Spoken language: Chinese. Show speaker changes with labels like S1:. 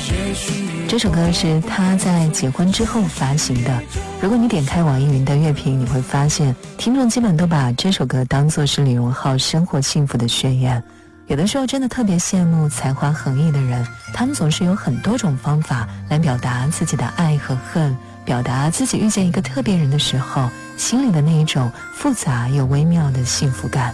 S1: 这首歌是他在结婚之后发行的。如果你点开网易云的乐评，你会发现听众基本都把这首歌当作是李荣浩生活幸福的宣言。有的时候真的特别羡慕才华横溢的人，他们总是有很多种方法来表达自己的爱和恨，表达自己遇见一个特别人的时候心里的那一种复杂又微妙的幸福感。